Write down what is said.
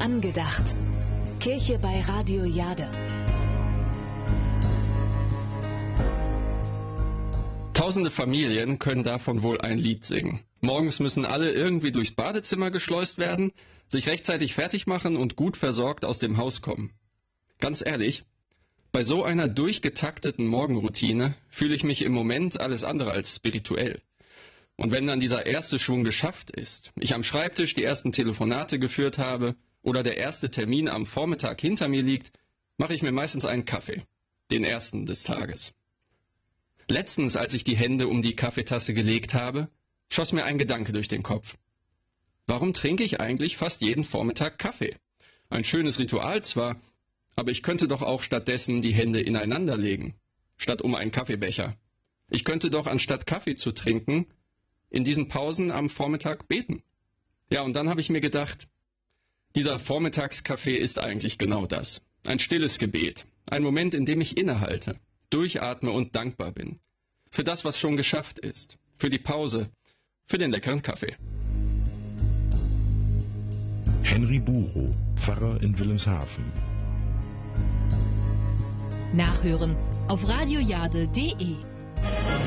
Angedacht. Kirche bei Radio Jade. Tausende Familien können davon wohl ein Lied singen. Morgens müssen alle irgendwie durchs Badezimmer geschleust werden, sich rechtzeitig fertig machen und gut versorgt aus dem Haus kommen. Ganz ehrlich, bei so einer durchgetakteten Morgenroutine fühle ich mich im Moment alles andere als spirituell. Und wenn dann dieser erste Schwung geschafft ist, ich am Schreibtisch die ersten Telefonate geführt habe oder der erste Termin am Vormittag hinter mir liegt, mache ich mir meistens einen Kaffee, den ersten des Tages. Letztens, als ich die Hände um die Kaffeetasse gelegt habe, schoss mir ein Gedanke durch den Kopf. Warum trinke ich eigentlich fast jeden Vormittag Kaffee? Ein schönes Ritual zwar, aber ich könnte doch auch stattdessen die Hände ineinander legen, statt um einen Kaffeebecher. Ich könnte doch anstatt Kaffee zu trinken, in diesen Pausen am Vormittag beten. Ja, und dann habe ich mir gedacht, dieser Vormittagskaffee ist eigentlich genau das. Ein stilles Gebet, ein Moment, in dem ich innehalte, durchatme und dankbar bin. Für das, was schon geschafft ist, für die Pause, für den leckeren Kaffee. Henry Buchow, Pfarrer in Wilhelmshaven. Nachhören auf radiojade.de